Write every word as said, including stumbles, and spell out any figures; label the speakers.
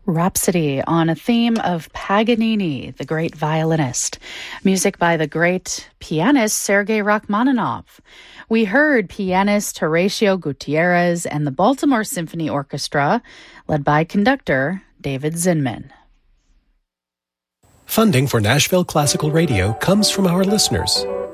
Speaker 1: Rhapsody on a theme of Paganini, the great violinist. Music by the great pianist Sergei Rachmaninoff. We heard pianist Horacio Gutierrez and the Baltimore Symphony Orchestra, led by conductor David Zinman.
Speaker 2: Funding for Nashville Classical Radio comes from our listeners.